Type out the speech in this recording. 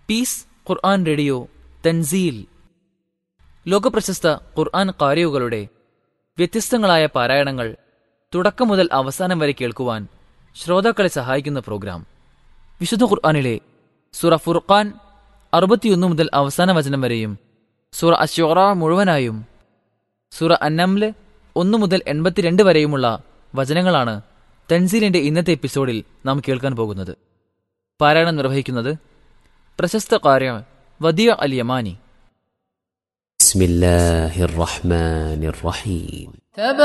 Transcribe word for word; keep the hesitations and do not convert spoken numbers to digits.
Piece ഖുർആൻ radio Thanseel. ലോകപ്രശസ്ത ഖുർആൻ ഖാരികളുടെ വ്യത്യസ്തങ്ങളായ പാരായണങ്ങൾ തുടക്കം മുതൽ അവസാനം വരെ കേൾക്കുവാൻ ശ്രോതാക്കളെ സഹായിക്കുന്ന പ്രോഗ്രാം. വിശുദ്ധ ഖുർആനിലെ സൂറ ഫുർഖാൻ അറുപത്തിയൊന്ന് മുതൽ അവസാന വചനം വരെയും, സൂറ അശ്ശൂറ മുഴുവനായും, സൂറ അന്നംല് ഒന്ന് മുതൽ എൺപത്തിരണ്ട് വരെയുമുള്ള വചനങ്ങളാണ് തൻസീലിന്റെ ഇന്നത്തെ എപ്പിസോഡിൽ നാം കേൾക്കാൻ പോകുന്നത്. പാരായണം നിർവഹിക്കുന്നത് പ്രശസ്ത ഖാരി വദിയ അൽ യമാനി. ബിസ്മില്ലാഹിർ റഹ്മാനിർ റഹീം.